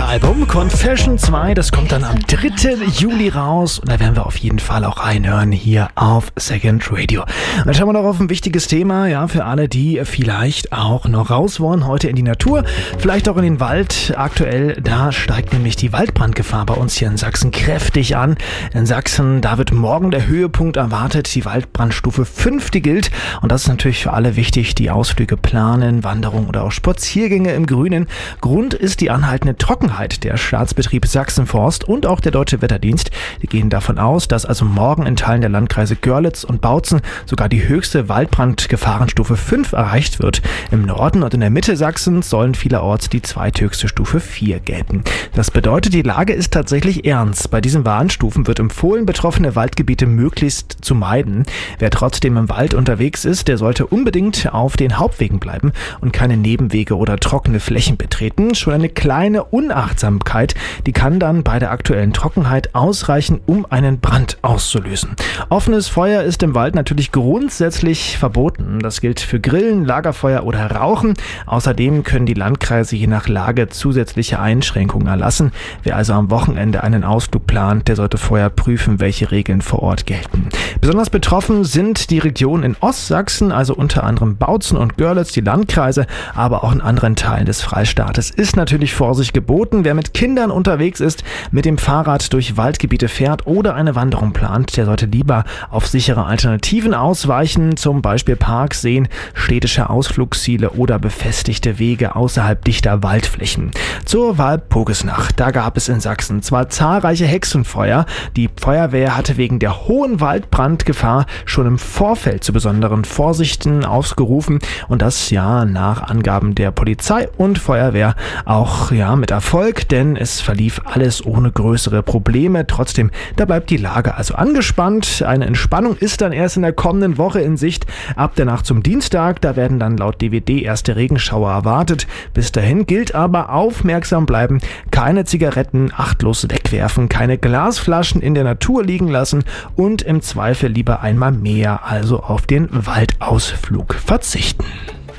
Album Confession 2, das kommt dann am 3. Juli raus und da werden wir auf jeden Fall auch reinhören hier auf Second Radio. Dann schauen wir noch auf ein wichtiges Thema, ja, für alle, die vielleicht auch noch raus wollen, heute in die Natur, vielleicht auch in den Wald. Aktuell, da steigt nämlich die Waldbrandgefahr bei uns hier in Sachsen kräftig an. In Sachsen, da wird morgen der Höhepunkt erwartet, die Waldbrandstufe 5, die gilt. Und das ist natürlich für alle wichtig, die Ausflüge planen, Wanderung oder auch Spaziergänge im Grünen. Grund ist die anhaltende Trockenheit. Der Staatsbetrieb Sachsenforst und auch der Deutsche Wetterdienst, die gehen davon aus, dass also morgen in Teilen der Landkreise Görlitz und Bautzen sogar die höchste Waldbrandgefahrenstufe 5 erreicht wird. Im Norden und in der Mitte Sachsens sollen vielerorts die zweithöchste Stufe 4 gelten. Das bedeutet, die Lage ist tatsächlich ernst. Bei diesen Warnstufen wird empfohlen, betroffene Waldgebiete möglichst zu meiden. Wer trotzdem im Wald unterwegs ist, der sollte unbedingt auf den Hauptwegen bleiben und keine Nebenwege oder trockene Flächen betreten. Schon eine kleine Unachtsamkeit, die kann dann bei der aktuellen Trockenheit ausreichen, um einen Brand auszulösen. Offenes Feuer ist im Wald natürlich grundsätzlich verboten. Das gilt für Grillen, Lagerfeuer oder Rauchen. Außerdem können die Landkreise je nach Lage zusätzliche Einschränkungen erlassen. Wer also am Wochenende einen Ausflug plant, der sollte vorher prüfen, welche Regeln vor Ort gelten. Besonders betroffen sind die Regionen in Ostsachsen, also unter anderem Bautzen und Görlitz, die Landkreise, aber auch in anderen Teilen des Freistaates ist natürlich Vorsicht geboten. Wer mit Kindern unterwegs ist, mit dem Fahrrad durch Waldgebiete fährt oder eine Wanderung plant, der sollte lieber auf sichere Alternativen ausweichen, zum Beispiel Parks, Seen, städtische Ausflugsziele oder befestigte Wege außerhalb dichter Waldflächen. Zur Walpurgisnacht, da gab es in Sachsen zwar zahlreiche Hexenfeuer, die Feuerwehr hatte wegen der hohen Waldbrandgefahr schon im Vorfeld zu besonderen Vorsichten aufgerufen und das ja nach Angaben der Polizei und Feuerwehr auch mit Erfolg, denn es verlief alles ohne größere Probleme. Trotzdem, da bleibt die Lage also angespannt. Eine Entspannung ist dann erst in der kommenden Woche in Sicht. Ab der Nacht zum Dienstag, da werden dann laut DWD erste Regenschauer erwartet. Bis dahin gilt aber aufmerksam bleiben, keine Zigaretten achtlos wegwerfen, keine Glasflaschen in der Natur liegen lassen und im Zweifel lieber einmal mehr, also auf den Waldausflug verzichten.